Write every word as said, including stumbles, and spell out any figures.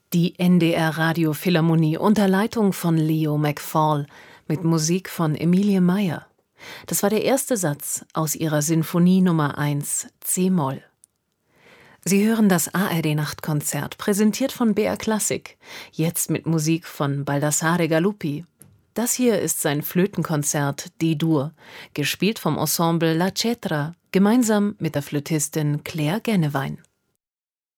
Die N D R Radiophilharmonie unter Leitung von Leo McFall mit Musik von Emilie Meier. Das war der erste Satz aus ihrer Sinfonie Nummer eins c-Moll. Sie hören das A R D-Nachtkonzert, präsentiert von B R Classic, jetzt mit Musik von Baldassare Galuppi. Das hier ist sein Flötenkonzert D-Dur, gespielt vom Ensemble La Cetra, gemeinsam mit der Flötistin Claire Gennewein.